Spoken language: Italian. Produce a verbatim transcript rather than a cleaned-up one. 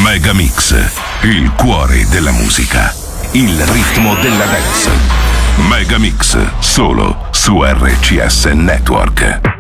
Megamix, il cuore della musica, il ritmo della dance. Megamix, solo su R C S Network.